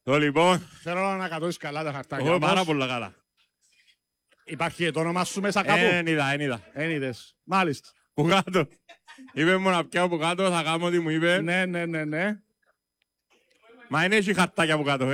Το λοιπόν, Θέλω να ανακατώσεις καλά τα χαρτάκια. εγώ όμως. πάρα πολλά καλά. Υπάρχει το όνομα σου μέσα κάπου. Εν είδα. Εν είδες. Μάλιστα. Που κάτω. Είπε μου να πιάω που κάτω, θα κάνω ό,τι μου είπε. Ναι. Μα είναι έχει χαρτάκια που κάτω,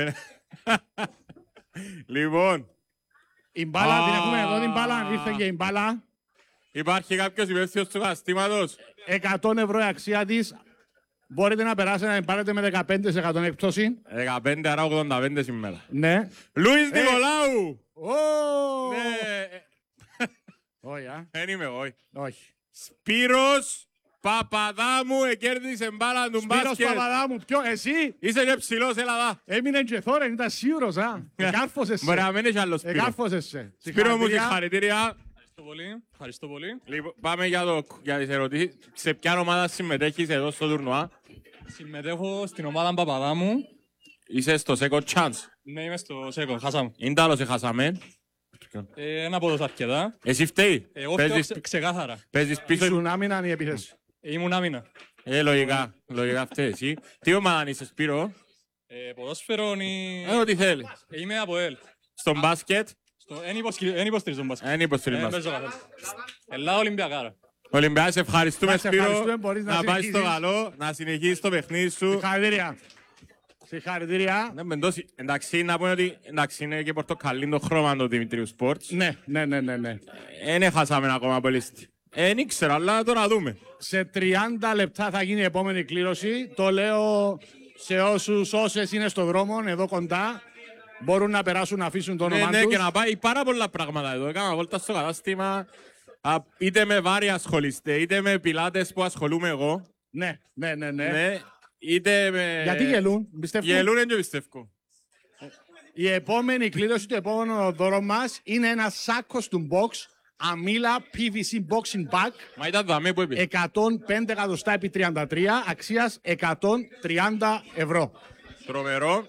Λοιπόν, Η μπάλα, Α. την έχουμε εδώ την μπάλα. Ήρθε και η μπάλα. υπάρχει κάποιος υπεύθυνος του καταστήματος. 100 ευρώ η αξία της. Μπορείτε να περάσετε να την πάρετε με 15% έκπτωση. 15 άρα 85 σήμερα. Ναι. Λούις Νικολάου! Ω! Ναι, Όχι, α. δεν είμαι εγώ. Όχι. Σπύρος Παπαδάμου εκέρδισε μπάλα του Σπύρος μπάσκετ. Παπαδάμου, ποιο, εσύ. Είσαι και ψηλός, έλα δά. Έμεινε και θόρεν, ήταν σίγουρος, α. Εκάρφωσες Μπορεί σε. να μην έχει άλλο Σπύρο. Εκάρφωσες σε. Σπύρο μου, Συγχαρητήρια. συγχαρητήρια. Ευχαριστώ πολύ. Λοιπόν, πάμε για τις ερωτήσεις. Σε ποια ομάδα συμμετέχεις εδώ στο τουρνουά? Συμμετέχω στην ομάδα Παπαδάμου. Είσαι στο second chance. Ναι, είμαι στο ΣΕΚΟ. Χάσαμε. Είναι το άλλο σε χάσαμε. Ένα πόδος αρκετά. Εσύ φταίει. Εγώ φταίω Παίζεις- ξεκάθαρα. Παίζεις πίσω. Ήσουν άμυνα η επίθεση. Ήμουν άμυνα. Λογικά φταίει εσύ. Τι ομάδα είσαι, Σπύρο? Ποδόσφαιρο ή... Ό,τι θέλεις. Είμαι από ΕΛ. Στον μπάσκετ. Εν υποστηρίζω μπάσκετ. Δεν υποστηρίζεις. Παίζω καθόλου. Ελλάδα Ολυμπιακάρα. Ολυμπιάδες, ευχαριστούμε, Σε Σπύρο. ευχαριστούμε, μπορείς να Να πάει στο συνεχίσεις. καλό, να συνεχίσεις το παιχνίδι σου. Συγχαρητήρια. Συγχαρητήρια. Ναι, μεν τόση- Εντάξει, να πούμε ότι εντάξει, είναι και πορτοκαλί το χρώμα του Δημητρίου Σπορτς. Ναι. Δεν έχασαμε ακόμα από λίστη. Δεν ήξερα, αλλά τώρα δούμε. Σε 30 λεπτά θα γίνει η επόμενη κλήρωση. Το λέω σε όσες είναι στο δρόμο, εδώ κοντά. Μπορούν να περάσουν να αφήσουν το Ναι, όνομα ναι, τους. και να πάει πάρα πολλά πράγματα εδώ. Έκανα βόλτα στο κατάστημα. Είτε με βάρη ασχολείστε, είτε με πιλάτες που ασχολούμαι εγώ. Ναι. Ναι, είτε με... Γιατί γελούν, πιστεύω. Γελούν, δεν το πιστεύω. Η επόμενη κλήρωση, το επόμενο δώρο μας είναι ένα σάκος του box Αμίλα PVC Boxing Bag Μα ήταν δαμέ που είπε. 105 εκατοστά επί 33 αξίας 130 ευρώ. Τρομερό.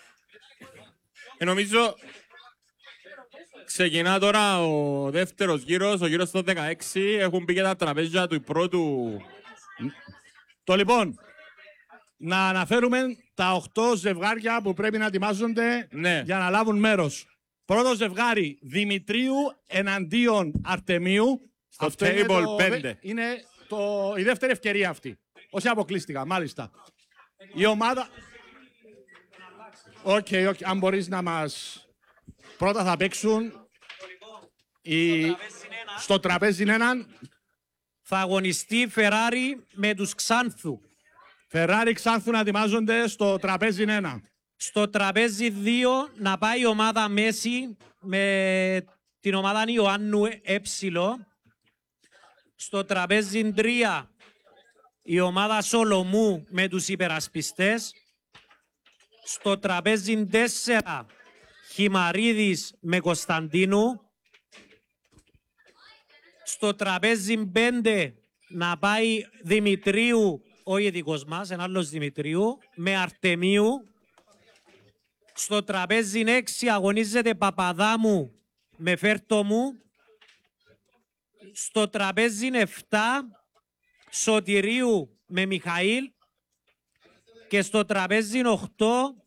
Νομίζω ξεκινά τώρα ο δεύτερος γύρος, ο γύρος των 16. Έχουν πει και τα τραπέζια του πρώτου. Το λοιπόν, να αναφέρουμε τα 8 ζευγάρια που πρέπει να ετοιμάζονται Ναι. για να λάβουν μέρος. Πρώτο ζευγάρι Δημητρίου εναντίον Αρτεμίου. Στο Αυτό είναι table το- 5. Είναι η δεύτερη ευκαιρία αυτή. Όσοι αποκλείστηκα, μάλιστα. Η ομάδα... Οκ, αν μπορείς να μας... Πρώτα θα παίξουν στο τραπέζι είναι έναν Θα αγωνιστεί Φεράρι με τους Ξάνθου. Φεράρι Ξάνθου να ετοιμάζονται στο τραπέζι είναι ένα. Στο τραπέζι 2 να πάει η ομάδα Μέση με την ομάδα Ιωάννου Έψιλο. Στο τραπέζι 3 η ομάδα Σολομού με τους υπερασπιστές. Στο τραπέζι 4 Χιμαρίδης με Κωνσταντίνου. Στο τραπέζι 5 να πάει Δημητρίου, όχι δικός μας, ένα άλλος Δημητρίου, με Αρτεμίου. Στο τραπέζι 6 αγωνίζεται Παπαδάμου με Φέρτομου. Στο τραπέζι 7 Σωτηρίου με Μιχαήλ. Και στο τραπέζι 8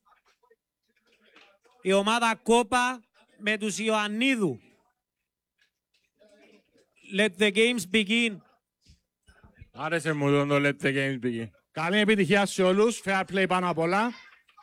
η ομάδα Κόπα με τους Ιωαννίδου. Let the games begin. Άρεσε μου το Let the Games begin. Καλή επιτυχία σε όλους. Fair play πάνω απ' όλα.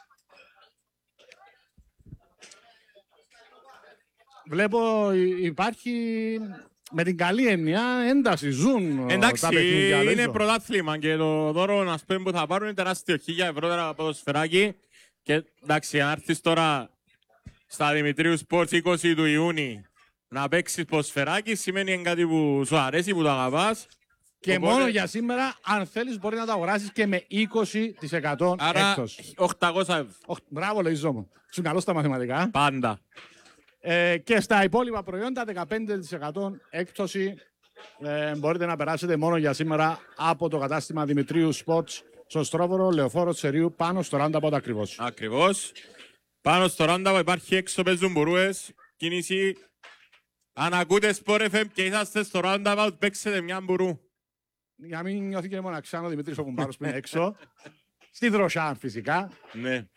Βλέπω υπάρχει με την καλή έννοια ένταση. Ζουν Εντάξει, τα παιχνίδια. είναι Λέζω. πρωτάθλημα και το δώρο να πούμε που θα πάρουν είναι τεράστιο. 1.000 ευρώ τώρα από το σφαιράκι. Και εντάξει, αν έρθεις τώρα στα Δημητρίου Sports 20 του Ιούνιου να παίξεις ποδοσφαιράκι σημαίνει κάτι που σου αρέσει, που το αγαπάς. Και Οπότε- μόνο για σήμερα, αν θέλεις, μπορεί να το αγοράσεις και με 20% Άρα έκπτωση. 800 ευρώ. Μπράβο, Λεϊζό μου. Σου καλώ στα μαθηματικά. Πάντα. Και στα υπόλοιπα προϊόντα 15% έκπτωση. Μπορείτε να περάσετε μόνο για σήμερα από το κατάστημα Δημητρίου Sports στο Στρόβορο, Λεωφόρο Τσερίου, πάνω στο Roundabout ακριβώς. Ακριβώς. Πάνω στο Roundabout υπάρχει έξω παίζουν μπουρούες, κίνηση. Αν ακούτε Sport FM και είσαστε στο Roundabout, παίξετε μια μπουρού. Για μην νιώθει και μοναξιά ο Δημήτρης ο Κουμπάρος που είναι έξω. Στη Δροσάν φυσικά. Ναι.